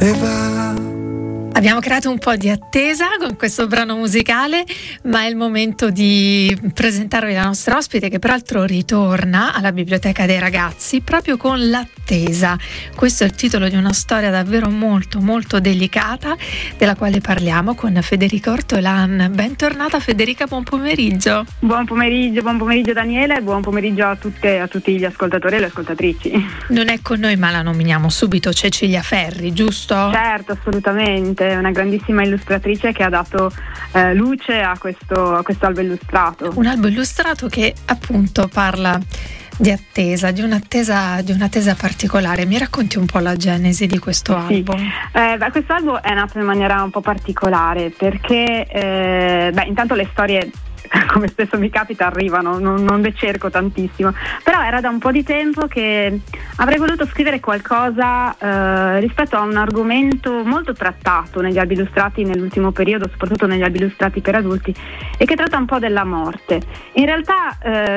e va. Abbiamo creato un po' di attesa con questo brano musicale, ma è il momento di presentarvi la nostra ospite, che peraltro ritorna alla Biblioteca dei Ragazzi proprio con L'attesa. Questo è il titolo di una storia davvero molto molto delicata, della quale parliamo con Federica Ortolan. Bentornata Federica, buon pomeriggio. Buon pomeriggio Daniela, e buon pomeriggio a tutti gli ascoltatori e le ascoltatrici. Non è con noi, ma la nominiamo subito, Cecilia Ferri, giusto? Certo, assolutamente. È una grandissima illustratrice che ha dato luce a questo albo illustrato. Un albo illustrato che appunto parla di attesa, di un'attesa particolare. Mi racconti un po' la genesi di questo albo? Questo albo è nato in maniera un po' particolare perché intanto le storie, come spesso mi capita, arrivano, non le cerco tantissimo, però era da un po' di tempo che avrei voluto scrivere qualcosa rispetto a un argomento molto trattato negli albi illustrati nell'ultimo periodo, soprattutto negli albi illustrati per adulti, e che tratta un po' della morte. In realtà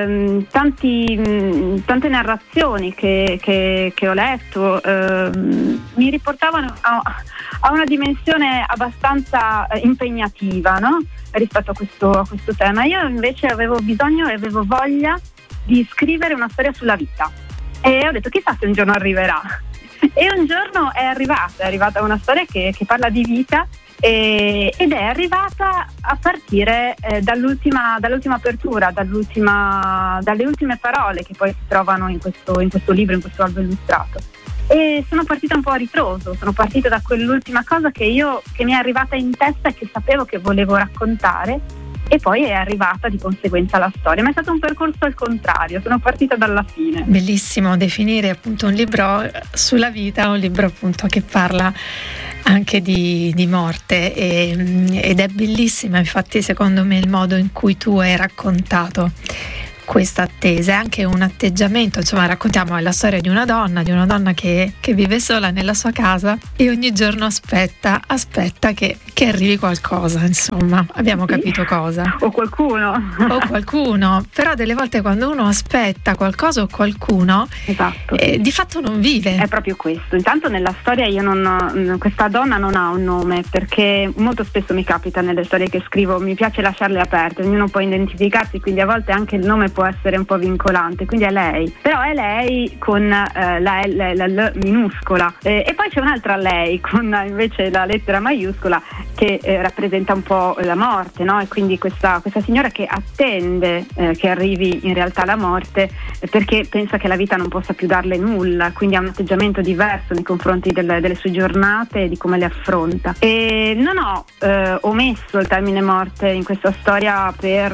tante narrazioni che ho letto mi riportavano a una dimensione abbastanza impegnativa, no? Rispetto a questo tema. Io invece avevo bisogno e avevo voglia di scrivere una storia sulla vita, e ho detto chissà se un giorno arriverà, e un giorno è arrivata una storia che parla di vita, ed è arrivata a partire dall'ultima apertura, dalle ultime parole che poi si trovano in questo libro, in questo albo illustrato. E sono partita un po' a ritroso, sono partita da quell'ultima cosa che mi è arrivata in testa e che sapevo che volevo raccontare, e poi è arrivata di conseguenza la storia. Ma è stato un percorso al contrario, sono partita dalla fine. Bellissimo definire appunto un libro sulla vita, un libro appunto che parla anche di morte, ed è bellissima infatti secondo me il modo in cui tu hai raccontato questa attesa. È anche un atteggiamento, insomma raccontiamo la storia di una donna che vive sola nella sua casa e ogni giorno aspetta che arrivi qualcosa, insomma abbiamo capito cosa, o qualcuno, però delle volte quando uno aspetta qualcosa o qualcuno, esatto, di fatto non vive. È proprio questo. Intanto nella storia questa donna non ha un nome, perché molto spesso mi capita nelle storie che scrivo, mi piace lasciarle aperte, ognuno può identificarsi, quindi a volte anche il nome può essere un po' vincolante, quindi è lei, però è lei con la L minuscola, e poi c'è un'altra lei con invece la lettera maiuscola che rappresenta un po' la morte, no? E quindi questa signora che attende che arrivi in realtà la morte, perché pensa che la vita non possa più darle nulla, quindi ha un atteggiamento diverso nei confronti delle sue giornate e di come le affronta. E non ho omesso il termine morte in questa storia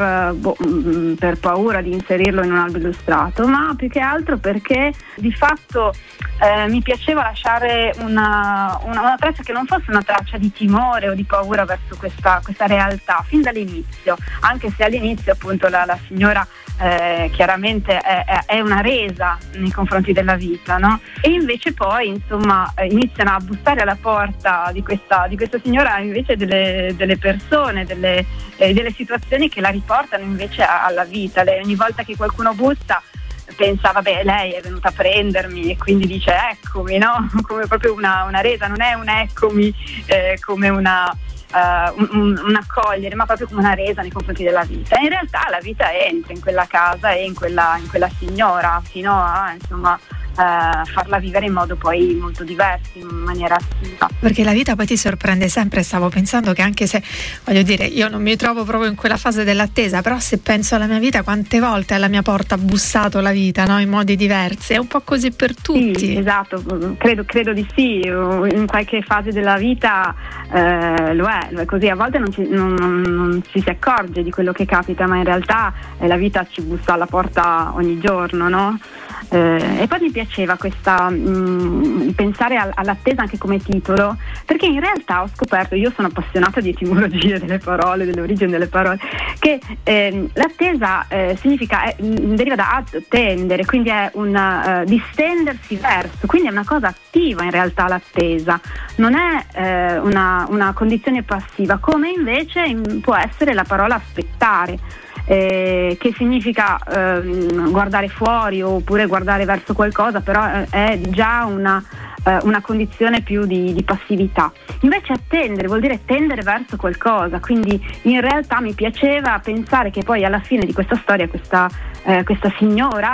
per paura di inserirlo in un albo illustrato, ma più che altro perché di fatto mi piaceva lasciare una traccia che non fosse una traccia di timore o di paura verso questa realtà fin dall'inizio, anche se all'inizio appunto la signora chiaramente è una resa nei confronti della vita, no? E invece poi insomma iniziano a bussare alla porta di questa signora invece delle persone, delle situazioni che la riportano invece alla vita. Lei ogni volta che qualcuno bussa pensa vabbè, lei è venuta a prendermi, e quindi dice eccomi, no? Come proprio una resa, non è un eccomi come un accogliere, ma proprio come una resa nei confronti della vita. E in realtà la vita entra in quella casa e in quella signora fino a insomma farla vivere in modo poi molto diverso, in maniera attiva. Perché la vita poi ti sorprende sempre. Stavo pensando che anche se, voglio dire, io non mi trovo proprio in quella fase dell'attesa, però se penso alla mia vita, quante volte alla mia porta ha bussato la vita, no? In modi diversi. È un po' così per tutti. Sì, esatto, credo di sì. In qualche fase della vita lo è così. A volte non ci si accorge di quello che capita, ma in realtà la vita ci bussa alla porta ogni giorno, no? E poi mi piaceva pensare all'attesa anche come titolo, perché in realtà ho scoperto, io sono appassionata di etimologie delle parole, delle origini delle parole, che l'attesa deriva da attendere, quindi è un distendersi verso, quindi è una cosa attiva in realtà l'attesa, non è una condizione passiva, come invece può essere la parola aspettare. Che significa guardare fuori oppure guardare verso qualcosa, però è già una condizione più di passività. Invece attendere vuol dire tendere verso qualcosa, quindi in realtà mi piaceva pensare che poi alla fine di questa storia questa signora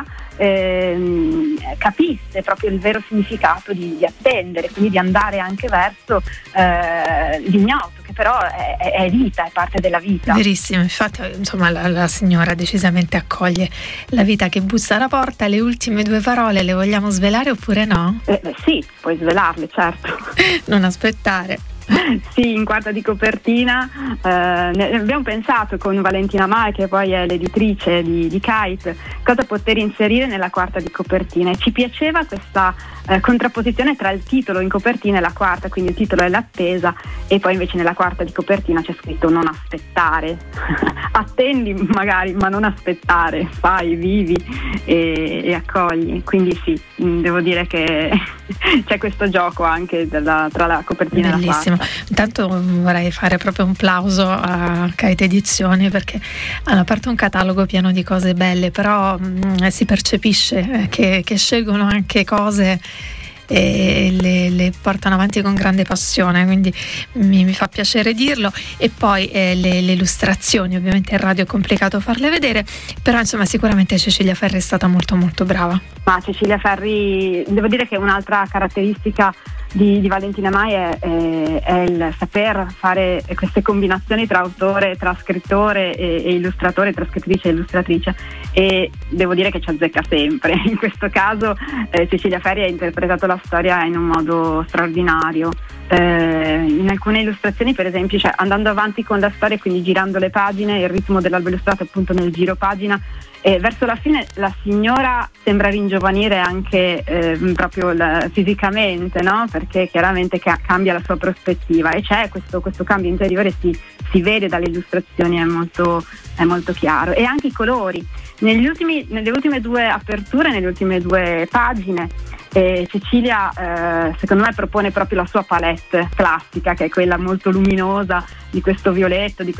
capisse proprio il vero significato di attendere, quindi di andare anche verso l'ignoto, che però è vita, è parte della vita. Verissimo, infatti insomma la signora decisamente accoglie la vita che bussa alla porta. Le ultime due parole le vogliamo svelare oppure no? Sì, puoi svelarle, certo. Non aspettare. Sì, in quarta di copertina ne abbiamo pensato con Valentina Mai, che poi è l'editrice di Kite, cosa poter inserire nella quarta di copertina, e ci piaceva questa contrapposizione tra il titolo in copertina e la quarta, quindi il titolo è l'attesa e poi invece nella quarta di copertina c'è scritto non aspettare. Attendi magari, ma non aspettare, fai, vivi e accogli. Quindi sì, devo dire che c'è questo gioco anche tra la copertina Bellissimo. e la quarta. Intanto vorrei fare proprio un plauso a Kite Edizioni, perché hanno aperto un catalogo pieno di cose belle, però si percepisce che scelgono anche cose e le portano avanti con grande passione, quindi mi fa piacere dirlo. E poi le illustrazioni, ovviamente in radio è complicato farle vedere, però insomma sicuramente Cecilia Ferri è stata molto molto brava. Ma Cecilia Ferri, devo dire che un'altra caratteristica di Valentina Mai è il saper fare queste combinazioni tra autore, tra scrittore e illustratore, tra scrittrice e illustratrice, e devo dire che ci azzecca sempre. In questo caso Cecilia Ferri ha interpretato la storia in un modo straordinario. In alcune illustrazioni, per esempio, cioè andando avanti con la storia, quindi girando le pagine, il ritmo dell'albo illustrato appunto nel giro pagina, verso la fine la signora sembra ringiovanire anche proprio fisicamente, no? Perché chiaramente cambia la sua prospettiva, e c'è questo cambio interiore, si vede dalle illustrazioni, è molto chiaro. E anche i colori nelle ultime due aperture, nelle ultime due pagine, Cecilia secondo me propone proprio la sua palette classica, che è quella molto luminosa di questo violetto, di